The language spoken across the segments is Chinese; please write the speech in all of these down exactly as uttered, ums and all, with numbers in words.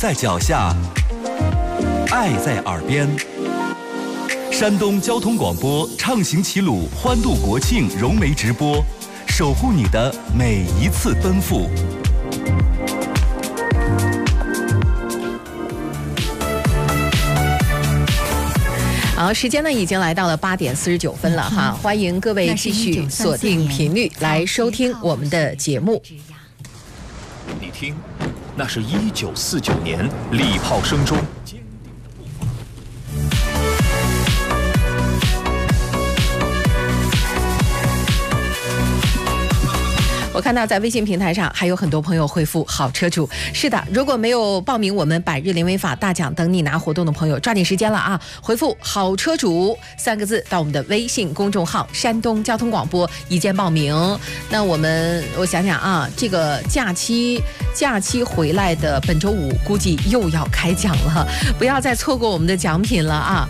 在脚下，爱在耳边。山东交通广播畅行齐鲁欢度国庆融媒直播，守护你的每一次奔赴。 好，时间呢已经来到了八点四十九分了哈，欢迎各位继续锁定频率来收听我们的节目。 你听，那是一九四九年礼炮声中。 我看到在微信平台上还有很多朋友回复好车主。是的，如果没有报名我们百日零违法大奖等你拿活动的朋友，抓紧时间了啊，回复好车主三个字到我们的微信公众号山东交通广播一键报名。那我们我想想啊，这个假期假期回来的本周五估计又要开奖了，不要再错过我们的奖品了啊。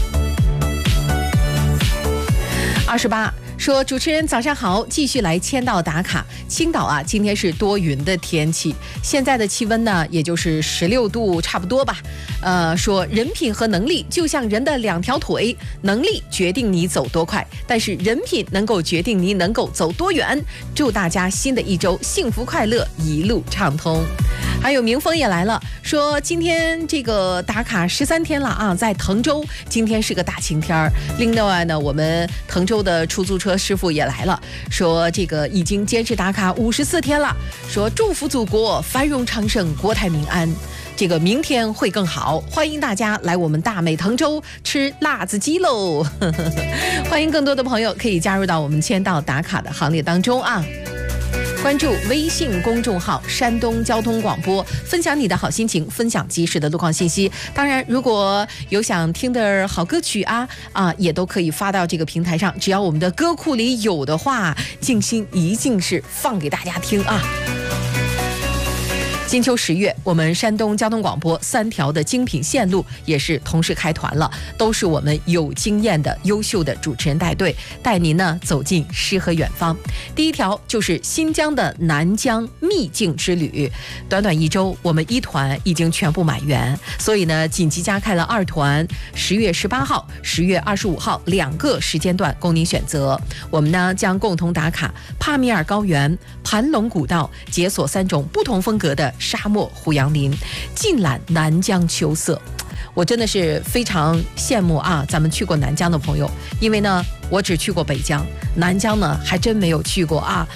二十八说，主持人早上好，继续来签到打卡。青岛啊，今天是多云的天气，现在的气温呢，也就是十六度差不多吧。呃，说人品和能力就像人的两条腿，能力决定你走多快，但是人品能够决定你能够走多远。祝大家新的一周幸福快乐，一路畅通。还有明峰也来了，说今天这个打卡十三天了啊，在滕州，今天是个大晴天儿。另外呢，我们滕州的出租车师傅也来了，说这个已经坚持打卡五十四天了，说祝福祖国繁荣昌盛，国泰民安，这个明天会更好，欢迎大家来我们大美滕州吃辣子鸡喽！欢迎更多的朋友可以加入到我们签到打卡的行列当中啊。关注微信公众号山东交通广播，分享你的好心情，分享及时的路况信息。当然如果有想听的好歌曲啊啊，也都可以发到这个平台上，只要我们的歌库里有的话，静心一定是放给大家听啊。金秋十月，我们山东交通广播三条的精品线路也是同时开团了，都是我们有经验的优秀的主持人带队，带您呢走进诗和远方。第一条就是新疆的南疆秘境之旅，短短一周，我们一团已经全部满员，所以呢紧急加开了二团，十月十八号、十月二十五号两个时间段供您选择。我们呢将共同打卡帕米尔高原、盘龙古道，解锁三种不同风格的沙漠胡杨林，尽览南疆秋色。我真的是非常羡慕啊咱们去过南疆的朋友，因为呢我只去过北疆，南疆呢还真没有去过啊。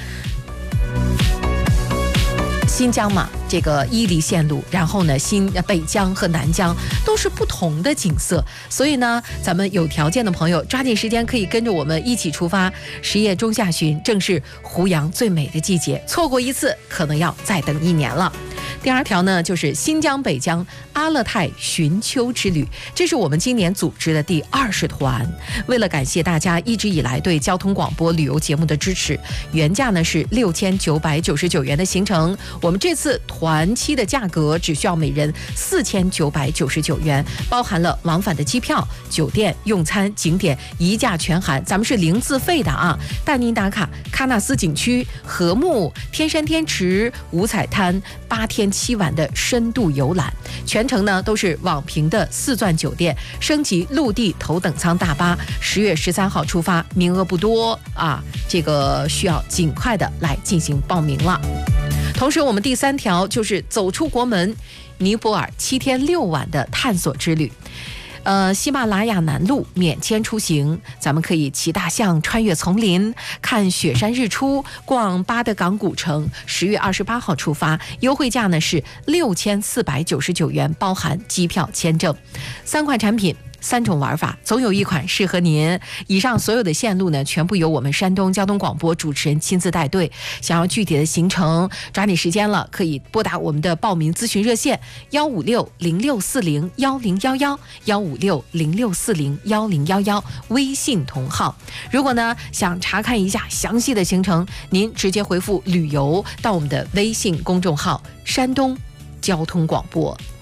新疆嘛，这个伊犁线路，然后呢新北疆和南疆都是不同的景色，所以呢咱们有条件的朋友抓紧时间可以跟着我们一起出发。十月中下旬正是胡杨最美的季节，错过一次可能要再等一年了。第二条呢就是新疆北疆阿勒泰寻秋之旅，这是我们今年组织的第二十团。为了感谢大家一直以来对交通广播旅游节目的支持，原价呢是六千九百九十九元的行程，我们这次团期的价格只需要每人四千九百九十九元，包含了往返的机票、酒店、用餐、景点一价全含，咱们是零自费的啊！带您打卡喀纳斯景区、禾木、天山天池、五彩滩，八天七晚的深度游览，全程呢都是网评的四钻酒店，升级陆地头等舱大巴。十月十三号出发，名额不多啊，这个需要尽快的来进行报名了。同时我们第三条就是走出国门，尼泊尔七天六晚的探索之旅。呃，喜马拉雅南路免签出行，咱们可以骑大象穿越丛林，看雪山日出，逛巴德港古城。十月二十八号出发，优惠价呢是六千四百九十九元，包含机票、签证。三款产品，三种玩法，总有一款适合您。以上所有的线路呢，全部由我们山东交通广播主持人亲自带队。想要具体的行程，抓紧时间了，可以拨打我们的报名咨询热线幺五六零六四零幺零幺幺幺五六零六四零幺零幺幺，微信同号。如果呢想查看一下详细的行程，您直接回复旅游到我们的微信公众号山东交通广播。